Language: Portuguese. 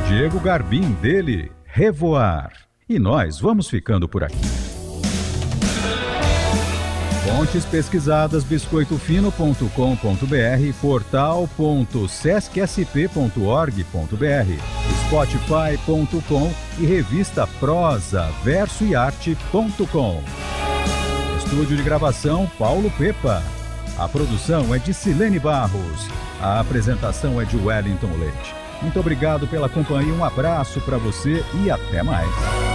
Diego Garbim, dele, Revoar. E nós vamos ficando por aqui. Fontes pesquisadas: biscoitofino.com.br, portal.sescsp.org.br, spotify.com e revista Prosa, Verso e Arte.com. Estúdio de gravação Paulo Pepa. A produção é de Silene Barros. A apresentação é de Wellington Leite. Muito obrigado pela companhia, um abraço para você e até mais.